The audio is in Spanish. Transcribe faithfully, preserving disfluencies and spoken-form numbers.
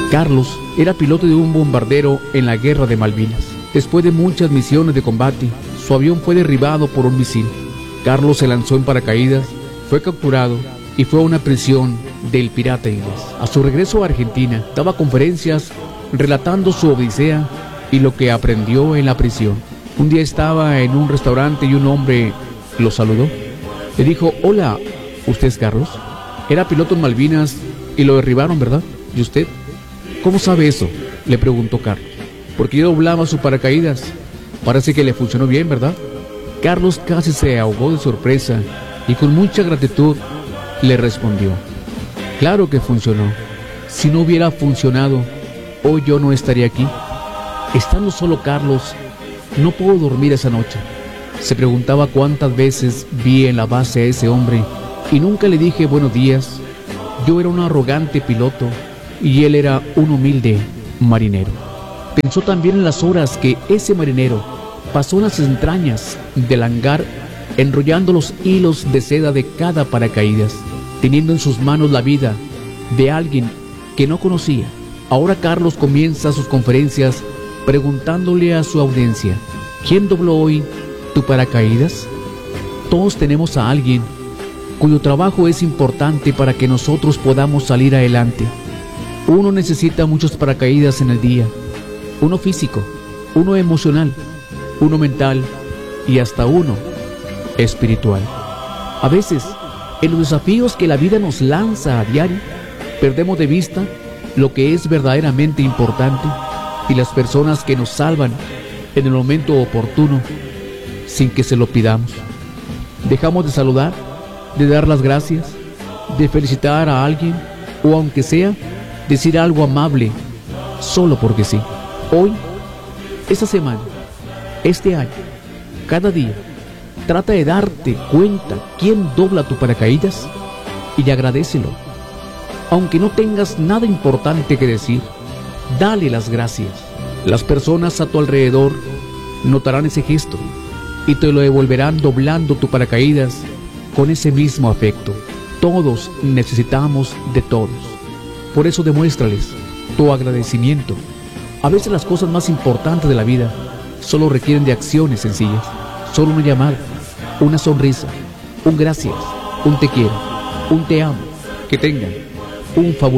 Carlos era piloto de un bombardero en la guerra de Malvinas. Después de muchas misiones de combate, su avión fue derribado por un misil. Carlos se lanzó en paracaídas, fue capturado y fue a una prisión del pirata inglés. A su regreso a Argentina, daba conferencias relatando su odisea y lo que aprendió en la prisión. Un día estaba en un restaurante y un hombre lo saludó. Le dijo: hola, ¿usted es Carlos? Era piloto en Malvinas y lo derribaron, ¿verdad? ¿Y usted? ¿Cómo sabe eso?, le preguntó Carlos. Porque yo doblaba su paracaídas. Parece que le funcionó bien, ¿verdad? Carlos casi se ahogó de sorpresa y con mucha gratitud le respondió: claro que funcionó. Si no hubiera funcionado, hoy yo no estaría aquí. Estando solo Carlos, no pudo dormir esa noche. Se preguntaba cuántas veces vi en la base a ese hombre y nunca le dije buenos días. Yo era un arrogante piloto y él era un humilde marinero. Pensó también en las horas que ese marinero pasó en las entrañas del hangar enrollando los hilos de seda de cada paracaídas, teniendo en sus manos la vida de alguien que no conocía. Ahora Carlos comienza sus conferencias preguntándole a su audiencia: ¿quién dobló hoy tu paracaídas? Todos tenemos a alguien cuyo trabajo es importante para que nosotros podamos salir adelante. Uno necesita muchos paracaídas en el día, uno físico, uno emocional, uno mental y hasta uno espiritual. A veces, en los desafíos que la vida nos lanza a diario, perdemos de vista lo que es verdaderamente importante y las personas que nos salvan en el momento oportuno sin que se lo pidamos. Dejamos de saludar, de dar las gracias, de felicitar a alguien o aunque sea decir algo amable solo porque sí. Hoy, esta semana, este año, cada día, trata de darte cuenta quién dobla tu paracaídas y agradécelo. Aunque no tengas nada importante que decir, dale las gracias. Las personas a tu alrededor notarán ese gesto y te lo devolverán doblando tu paracaídas con ese mismo afecto. Todos necesitamos de todos. Por eso demuéstrales tu agradecimiento. A veces las cosas más importantes de la vida solo requieren de acciones sencillas. Solo una llamada, una sonrisa, un gracias, un te quiero, un te amo. Que tengan un fabuloso